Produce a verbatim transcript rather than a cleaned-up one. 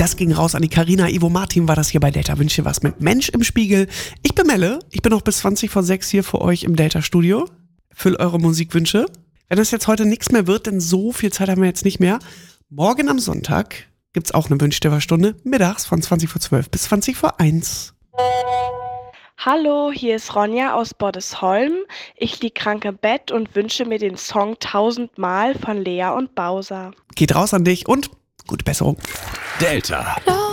Das ging raus an die Carina. Ivo Martin war das hier bei Delta. Wünsch dir was mit Mensch im Spiegel. Ich bin Melle. Ich bin noch bis zwanzig vor sechs hier für euch im Delta-Studio. Füll eure Musikwünsche. Wenn das jetzt heute nichts mehr wird, denn so viel Zeit haben wir jetzt nicht mehr. Morgen am Sonntag gibt's auch eine Wünsch dir was Stunde. Mittags von zwanzig vor zwölf bis zwanzig vor eins. Hallo, hier ist Ronja aus Boddesholm. Ich lieg krank im Bett und wünsche mir den Song Tausendmal von Lea und Bowser. Geht raus an dich und gute Besserung. Delta.